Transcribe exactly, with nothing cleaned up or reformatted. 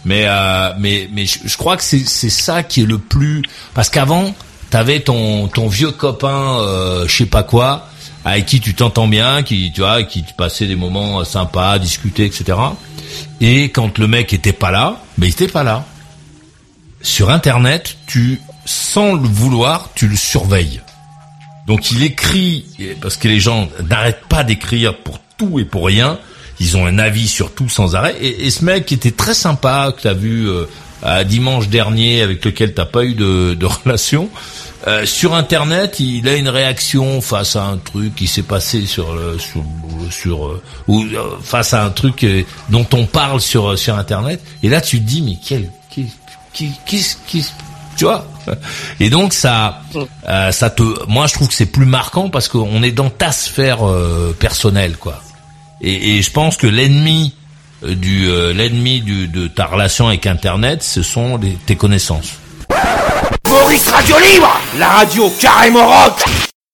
Mais euh, mais mais je, je crois que c'est c'est ça qui est le plus, parce qu'avant t'avais ton ton vieux copain, euh, je sais pas quoi, avec qui tu t'entends bien, qui tu vois, qui tu passais des moments sympas, discuter, et cetera. Et quand le mec était pas là, mais il était pas là. Sur Internet, tu, sans le vouloir, tu le surveilles. Donc il écrit, parce que les gens n'arrêtent pas d'écrire pour tout et pour rien. Ils ont un avis sur tout sans arrêt. Et, et ce mec qui était très sympa, que t'as vu euh, à dimanche dernier, avec lequel t'as pas eu de, de relation, euh, sur Internet, il a une réaction face à un truc qui s'est passé sur le, sur, sur euh, ou euh, face à un truc euh, dont on parle sur sur Internet. Et là, tu te dis, mais quel, qui, qui, qui, qui, tu vois. Et donc ça, euh, ça te, moi je trouve que c'est plus marquant parce qu'on est dans ta sphère euh, personnelle, quoi. Et, et je pense que l'ennemi du euh, l'ennemi du, de ta relation avec Internet, ce sont les, tes connaissances. Maurice Radio Libre, la radio carrément rock.